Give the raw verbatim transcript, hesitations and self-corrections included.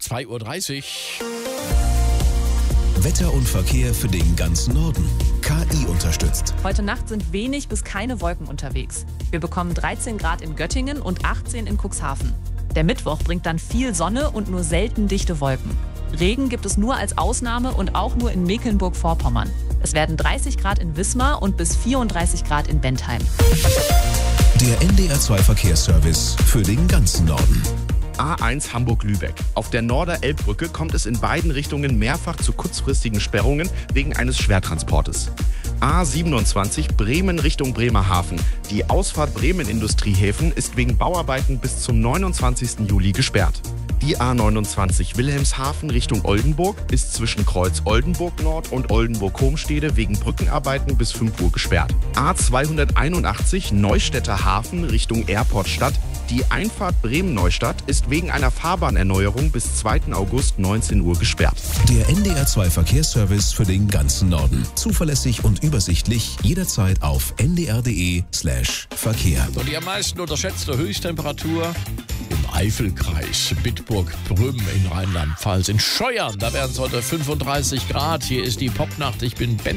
zwei Uhr dreißig. Wetter und Verkehr für den ganzen Norden. K I unterstützt. Heute Nacht sind wenig bis keine Wolken unterwegs. Wir bekommen dreizehn Grad in Göttingen und achtzehn in Cuxhaven. Der Mittwoch bringt dann viel Sonne und nur selten dichte Wolken. Regen gibt es nur als Ausnahme und auch nur in Mecklenburg-Vorpommern. Es werden dreißig Grad in Wismar und bis vierunddreißig Grad in Bentheim. Der N D R zwei Verkehrsservice für den ganzen Norden. A eins Hamburg-Lübeck. Auf der Norder-Elbbrücke kommt es in beiden Richtungen mehrfach zu kurzfristigen Sperrungen wegen eines Schwertransportes. A siebenundzwanzig Bremen Richtung Bremerhaven. Die Ausfahrt Bremen-Industriehäfen ist wegen Bauarbeiten bis zum neunundzwanzigsten Juli gesperrt. Die A neunundzwanzig Wilhelmshaven Richtung Oldenburg ist zwischen Kreuz Oldenburg Nord und Oldenburg-Homstede wegen Brückenarbeiten bis fünf Uhr gesperrt. A zweihunderteinundachtzig Neustädter Hafen Richtung Airportstadt. Die Einfahrt Bremen-Neustadt ist wegen einer Fahrbahnerneuerung bis zweiten August neunzehn Uhr gesperrt. Der N D R zwei Verkehrsservice für den ganzen Norden. Zuverlässig und übersichtlich, jederzeit auf n d r punkt d e slash Verkehr. Und die am meisten unterschätzte Höchsttemperatur im Eifelkreis, Bitburg-Prüm in Rheinland-Pfalz. In Scheuern, da werden es heute fünfunddreißig Grad. Hier ist die Popnacht. Ich bin Ben.